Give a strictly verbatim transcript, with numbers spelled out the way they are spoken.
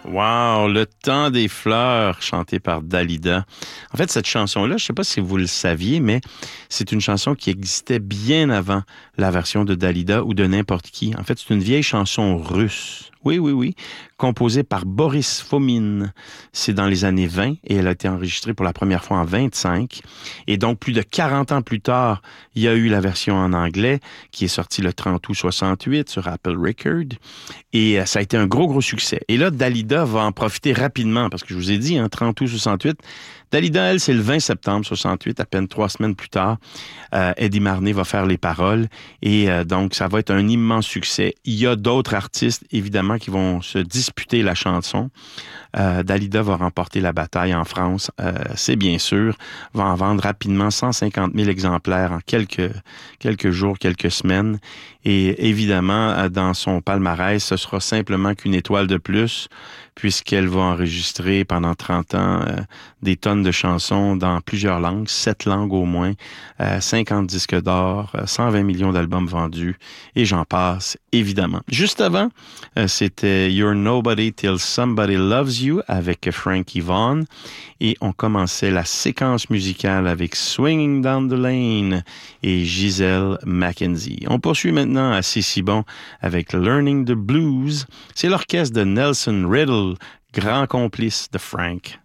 Wow, Le temps des fleurs, chanté par Dalida. En fait, cette chanson-là, je ne sais pas si vous le saviez, mais c'est une chanson qui existait bien avant la version de Dalida ou de n'importe qui. En fait, c'est une vieille chanson russe. Oui, oui, oui, composée par Boris Fomin. C'est dans les années vingt et elle a été enregistrée pour la première fois en vingt-cinq. Et donc, plus de quarante ans plus tard, il y a eu la version en anglais qui est sortie le trente août soixante-huit sur Apple Records. Et ça a été un gros, gros succès. Et là, Dalida va en profiter rapidement parce que je vous ai dit, hein, trente août soixante-huit, Dalida, elle, c'est le vingt septembre soixante-huit, à peine trois semaines plus tard. Euh, Eddie Marnay va faire les paroles et euh, donc ça va être un immense succès. Il y a d'autres artistes, évidemment, qui vont se disputer la chanson. Euh, Dalida va remporter la bataille en France, euh, c'est bien sûr, va en vendre rapidement cent cinquante mille exemplaires en quelques, quelques jours, quelques semaines. Et évidemment, dans son palmarès, ce sera simplement qu'une étoile de plus, puisqu'elle va enregistrer pendant trente ans euh, des tonnes de chansons dans plusieurs langues, sept langues au moins, euh, cinquante disques d'or, cent vingt millions d'albums vendus, et j'en passe, évidemment. Juste avant, euh, c'était You're Nobody Till Somebody Loves You avec Frankie Vaughan, et on commençait la séquence musicale avec Swinging Down the Lane et Giselle Mackenzie. On poursuit maintenant à C'est si bon avec Learning the Blues. C'est l'orchestre de Nelson Riddle, grand complice de Frank.